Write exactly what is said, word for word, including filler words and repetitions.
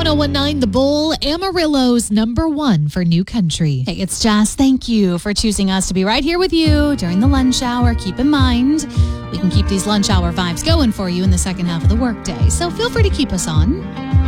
one oh one nine The Bull, Amarillo's number one for new country. Hey, it's Jess. Thank you for choosing us to be right here with you during the lunch hour. Keep in mind, we can keep these lunch hour vibes going for you in the second half of the workday. So feel free to keep us on.